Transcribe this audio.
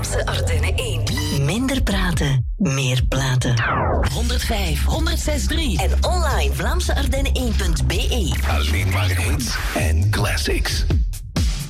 Vlaamse Ardennen 1. Minder praten, meer platen. 105, 106.3 en online Vlaamseardennen1.be. Alleen maar hits en classics.